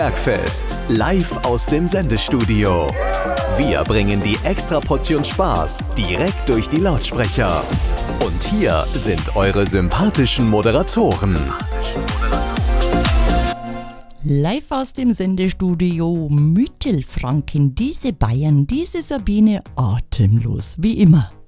Bergfest, live aus dem Sendestudio. Wir bringen die Extraportion Spaß direkt durch die Lautsprecher. Und hier sind eure sympathischen Moderatoren. Live aus dem Sendestudio Mittelfranken, diese Bayern, diese Sabine, atemlos, wie immer.